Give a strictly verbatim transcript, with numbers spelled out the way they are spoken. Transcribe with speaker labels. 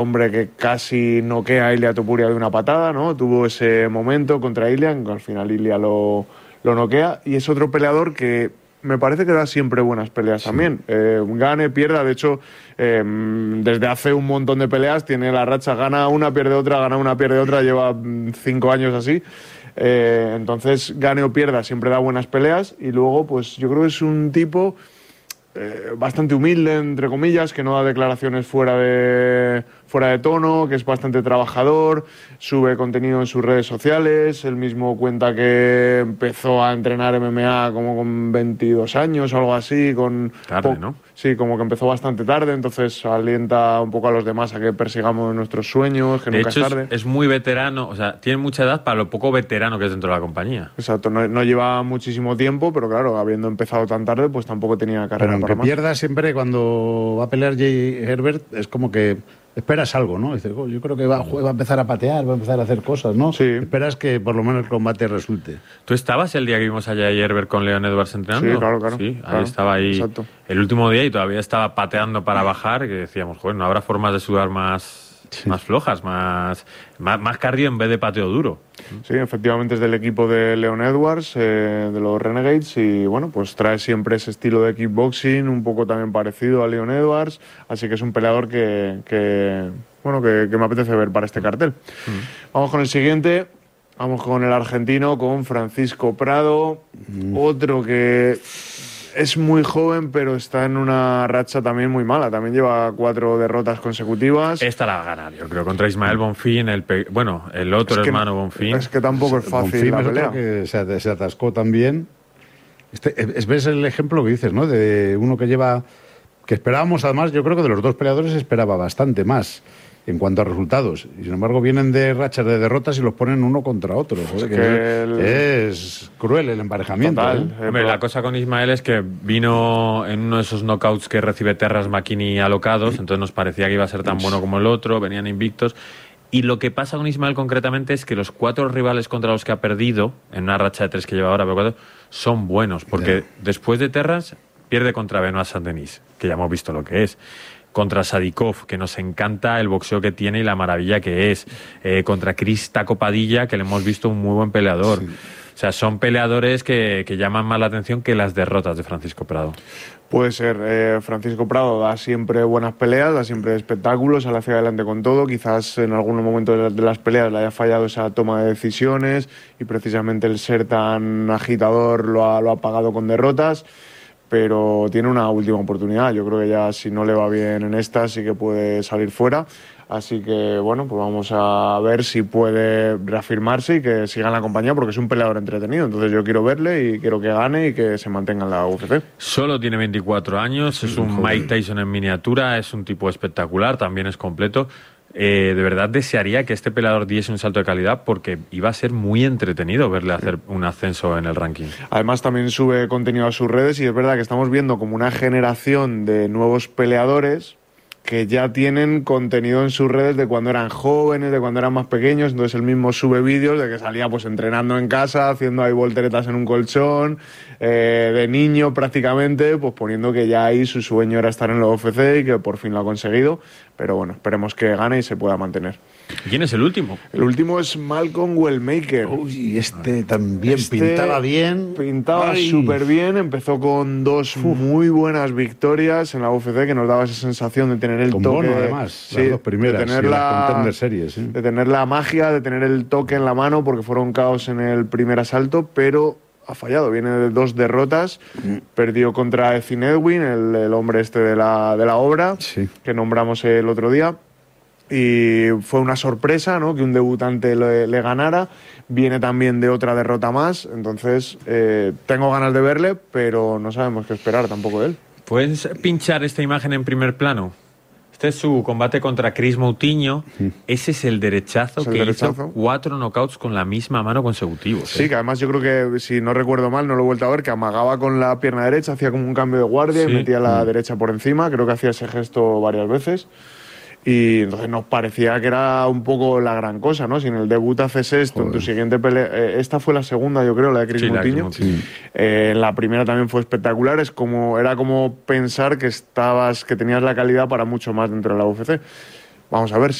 Speaker 1: hombre que casi noquea a Ilia Topuria de una patada, ¿no? Tuvo ese momento contra Ilia, que al final Ilia lo, lo noquea, y es otro peleador que me parece que da siempre buenas peleas sí. también. Eh, gane, pierda, de hecho, eh, desde hace un montón de peleas tiene la racha, gana una, pierde otra, gana una, pierde otra, lleva cinco años así. Eh, entonces, gane o pierda, siempre da buenas peleas, y luego, pues yo creo que es un tipo eh, bastante humilde, entre comillas, que no da declaraciones fuera de, fuera de tono, que es bastante trabajador, sube contenido en sus redes sociales, él mismo cuenta que empezó a entrenar M M A como con veintidós años o algo así, con
Speaker 2: tarde, ¿no?
Speaker 1: Sí, como que empezó bastante tarde, entonces alienta un poco a los demás a que persigamos nuestros sueños, que
Speaker 2: de
Speaker 1: nunca
Speaker 2: hecho,
Speaker 1: es tarde.
Speaker 2: Es, es muy veterano, o sea, tiene mucha edad para lo poco veterano que es dentro de la compañía.
Speaker 1: Exacto, no, no lleva muchísimo tiempo, pero claro, habiendo empezado tan tarde, pues tampoco tenía carrera
Speaker 3: pero
Speaker 1: para
Speaker 3: aunque
Speaker 1: más.
Speaker 3: pierda siempre cuando va a pelear Jay Herbert, es como que esperas algo, ¿no? Dices, oh, yo creo que va, va a empezar a patear, va a empezar a hacer cosas, ¿no?
Speaker 1: Sí.
Speaker 3: Esperas que por lo menos el combate resulte.
Speaker 2: ¿Tú estabas el día que vimos a Jay Herbert con Leon Edwards entrenando?
Speaker 1: Sí, claro, claro.
Speaker 2: Sí, ahí
Speaker 1: claro,
Speaker 2: estaba ahí
Speaker 1: exacto.
Speaker 2: El último día y todavía estaba pateando para bajar, que decíamos, joder, no habrá formas de sudar más, sí. más flojas, más, más, más cardio en vez de pateo duro.
Speaker 1: Sí, efectivamente es del equipo de Leon Edwards, eh, de los Renegades, y bueno, pues trae siempre ese estilo de kickboxing, un poco también parecido a Leon Edwards, así que es un peleador que, que bueno, que, que me apetece ver para este cartel. Mm. Vamos con el siguiente, vamos con el argentino, con Francisco Prado, mm. otro que es muy joven, pero está en una racha también muy mala. También lleva cuatro derrotas consecutivas.
Speaker 2: Esta la va a ganar, yo creo, contra Ismael Bonfim, el pe... bueno, el otro es que, hermano Bonfim.
Speaker 1: Es que tampoco es fácil
Speaker 3: Bonfim
Speaker 1: la
Speaker 3: es
Speaker 1: pelea.
Speaker 3: Otro que se, se atascó también. Este, es, ves el ejemplo que dices, ¿no? De uno que lleva... Que esperábamos, además, yo creo que de los dos peleadores esperaba bastante más en cuanto a resultados. Y sin embargo vienen de rachas de derrotas y los ponen uno contra otro.
Speaker 1: Es,
Speaker 3: que
Speaker 1: que el...
Speaker 3: es cruel el emparejamiento.
Speaker 1: Total.
Speaker 3: ¿eh?
Speaker 2: Hombre, la cosa con Ismael es que vino en uno de esos knockouts que recibe Terras Makini alocados, entonces nos parecía que iba a ser tan bueno como el otro, venían invictos. Y lo que pasa con Ismael concretamente es que los cuatro rivales contra los que ha perdido, en una racha de tres que lleva ahora, pero cuatro, son buenos, porque yeah. después de Terras pierde contra Benoit Saint-Denis, que ya hemos visto lo que es. Contra Sadikov, que nos encanta el boxeo que tiene y la maravilla que es. Eh, contra Chris Taco Padilla, que le hemos visto un muy buen peleador. Sí. O sea, son peleadores que, que llaman más la atención que las derrotas de Francisco Prado.
Speaker 1: Puede ser. Eh, Francisco Prado da siempre buenas peleas, da siempre espectáculos, sale hacia adelante con todo. Quizás en algún momento de, de las peleas le haya fallado esa toma de decisiones y precisamente el ser tan agitador lo ha, lo ha pagado con derrotas. Pero tiene una última oportunidad. Yo creo que ya si no le va bien en esta sí que puede salir fuera. Así que bueno, pues vamos a ver si puede reafirmarse y que siga en la compañía, porque es un peleador entretenido. Entonces yo quiero verle y quiero que gane y que se mantenga en la U F C.
Speaker 2: Solo tiene veinticuatro años, es un Mike Tyson en miniatura, es un tipo espectacular, también es completo. Eh, de verdad desearía que este peleador diese un salto de calidad, porque iba a ser muy entretenido verle hacer un ascenso en el ranking.
Speaker 1: Además también sube contenido a sus redes y es verdad que estamos viendo como una generación de nuevos peleadores que ya tienen contenido en sus redes de cuando eran jóvenes, de cuando eran más pequeños. Entonces él mismo sube vídeos de que salía pues entrenando en casa, haciendo ahí volteretas en un colchón, eh, de niño prácticamente, pues poniendo que ya ahí su sueño era estar en la U F C y que por fin lo ha conseguido. Pero bueno, esperemos que gane y se pueda mantener.
Speaker 2: ¿Quién es el último?
Speaker 1: El último es Malcolm Wellmaker.
Speaker 3: Uy, este también este pintaba bien.
Speaker 1: Pintaba súper bien. Empezó con dos Uf. muy buenas victorias en la U F C, que nos daba esa sensación de tener el
Speaker 3: con
Speaker 1: toque.
Speaker 3: Bono, además,
Speaker 1: sí,
Speaker 3: las dos primeras,
Speaker 1: de tener,
Speaker 3: sí,
Speaker 1: la,
Speaker 3: de, series, ¿sí?
Speaker 1: de tener la magia, de tener el toque en la mano, porque fueron caos en el primer asalto, pero ha fallado. Viene de dos derrotas. Mm. Perdió contra Ethan Edwin, el, el hombre este de la, de la obra,
Speaker 3: sí.
Speaker 1: que nombramos el otro día. Y fue una sorpresa, ¿no?, que un debutante le, le ganara. Viene también de otra derrota más. Entonces, eh, tengo ganas de verle, pero no sabemos qué esperar tampoco de él.
Speaker 2: ¿Puedes pinchar esta imagen en primer plano? Este es su combate contra Chris Moutinho. Sí. Ese es el derechazo es el que derechazo. hizo cuatro knockouts con la misma mano consecutivos.
Speaker 1: Sí,
Speaker 2: ¿eh?
Speaker 1: que además yo creo que, si no recuerdo mal, no lo he vuelto a ver, que amagaba con la pierna derecha, hacía como un cambio de guardia sí. y metía la mm. derecha por encima. Creo que hacía ese gesto varias veces. Y entonces nos parecía que era un poco la gran cosa, ¿no? Si en el debut haces esto, Joder. en tu siguiente pelea... Eh, esta fue la segunda, yo creo, la de Chris sí, Moutinho. Eh, la primera también fue espectacular. Es como, era como pensar que estabas, que tenías la calidad para mucho más dentro de la U F C. vamos a ver